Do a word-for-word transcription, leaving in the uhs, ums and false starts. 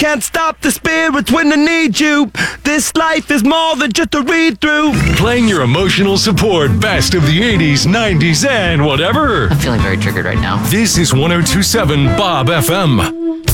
Can't stop the spirits when I need you. This life is more than just a read-through. Playing your emotional support best of the eighties, nineties, and whatever. I'm feeling very triggered right now. This is one oh two point seven Bob F M.